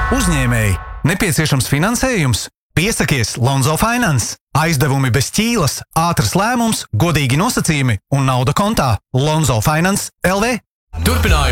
Uzņēmēji, nepieciešams finansējums? Piesakies Lonzo Finance. Aizdevumi bez ķīlas, ātrs lēmums, godīgi nosacījumi un nauda kontā. Lonzo Finance LV. Turpinājums.